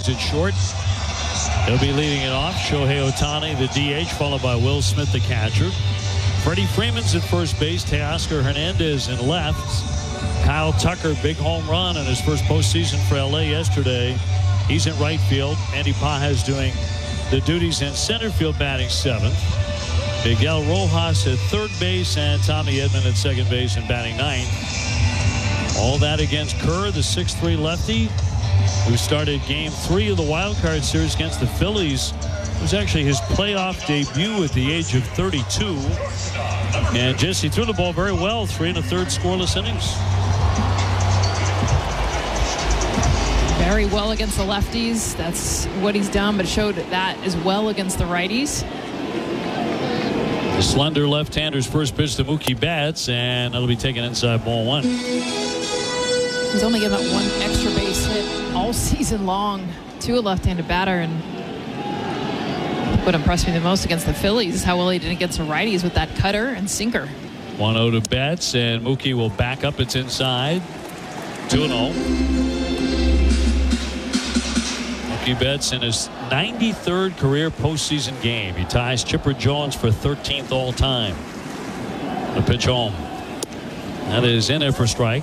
leads it short. He'll be leading it off. Shohei Ohtani, the DH, followed by Will Smith, the catcher. Freddie Freeman's at first base. Teoscar Hernandez in left. Kyle Tucker, big home run in his first postseason for LA yesterday. He's in right field. Andy Pages doing the duties in center field, batting seventh. Miguel Rojas at third base and Tommy Edman at second base and batting ninth. All that against Kerr, the 6'3 lefty, who started game 3 of the wild card series against the Phillies. It was actually his playoff debut at the age of 32. And Jesse threw the ball very well, 3 1/3 scoreless innings. Very well against the lefties. That's what he's done, but showed that as well against the righties. The slender left-hander's first pitch to Mookie Betts, and that'll be taken inside ball 1. He's only given up 1 extra base hit all season long to a left-handed batter, and what impressed me the most against the Phillies is how well he did against the righties with that cutter and sinker. 1-0 to Betts, and Mookie will back up. It's inside. 2-0. Mookie Betts in his 93rd career postseason game. He ties Chipper Jones for 13th all time. The pitch home. That is in there for strike.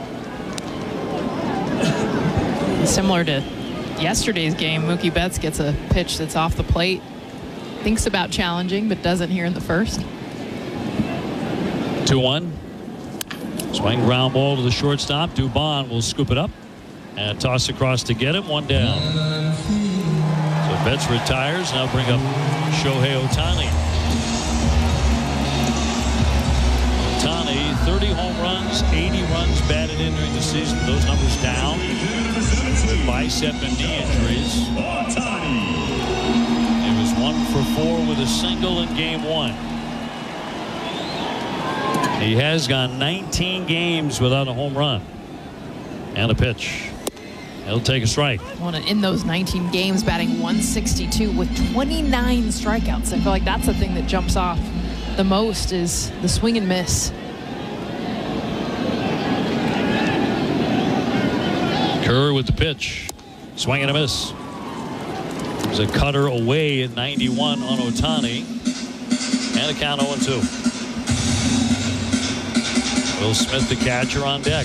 Similar to yesterday's game, Mookie Betts gets a pitch that's off the plate. Thinks about challenging, but doesn't here in the first. 2-1. Swing ground ball to the shortstop. Dubon will scoop it up and toss across to get him. 1 down. So Betts retires. Now bring up Shohei Ohtani. Ohtani, 30 home runs, 80 runs batted in during the season. Those numbers down with bicep and knee injuries. He was 1 for 4 with a single in game 1. He has gone 19 games without a home run. And a pitch. He'll take a strike. In those 19 games, batting 162 with 29 strikeouts. I feel like that's the thing that jumps off the most is the swing and miss. Kerr with the pitch. Swing and a miss. There's a cutter away at 91 on Ohtani. And a count 0-2. Will Smith, the catcher, on deck.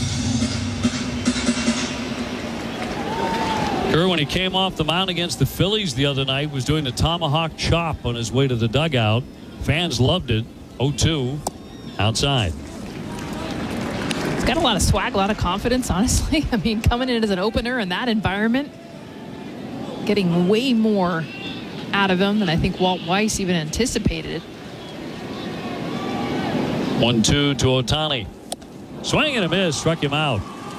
Kerr, when he came off the mound against the Phillies the other night, was doing the tomahawk chop on his way to the dugout. Fans loved it. 0-2 outside. He's got a lot of swag, a lot of confidence, honestly. I mean, coming in as an opener in that environment, getting way more out of him than I think Walt Weiss even anticipated. 1-2 to Ohtani. Swing and a miss, struck him out.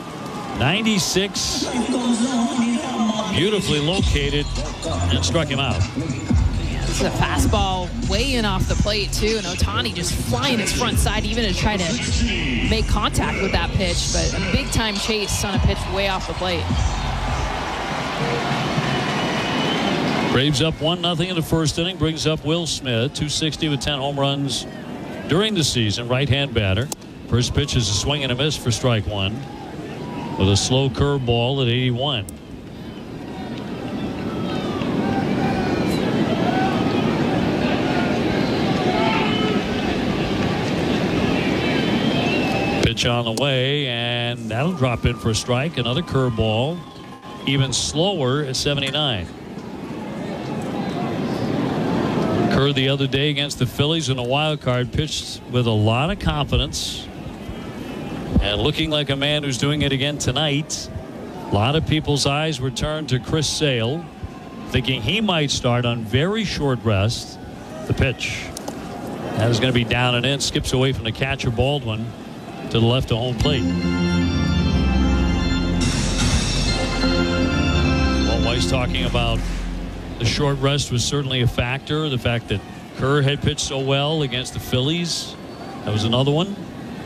96, beautifully located, and struck him out. This is a fastball way in off the plate, too, and Ohtani just flying his front side even to try to make contact with that pitch, but a big-time chase on a pitch way off the plate. Braves up 1-0 in the first inning, brings up Will Smith, 260 with 10 home runs during the season, right-hand batter. First pitch is a swing and a miss for strike 1 with a slow curveball at 81. Pitch on the way, and that'll drop in for a strike. Another curveball, even slower at 79. Kerr the other day against the Phillies in a wild card pitched with a lot of confidence and looking like a man who's doing it again tonight. A lot of people's eyes were turned to Chris Sale, thinking he might start on very short rest. The pitch. That is going to be down and in. Skips away from the catcher Baldwin to the left of home plate. Walt Weiss talking about the short rest was certainly a factor. The fact that Kerr had pitched so well against the Phillies. That was another one.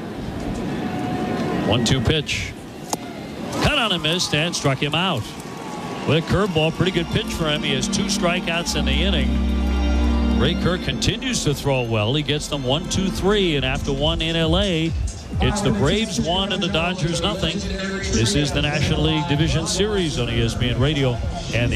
1-2 pitch. Cut on a miss and struck him out. With a curveball, pretty good pitch for him. He has 2 strikeouts in the inning. Ray Kerr continues to throw well. He gets them 1, 2, 3, and after one in LA, it's the Braves 1 and the Dodgers 0. This is the National League Division Series on ESPN Radio and the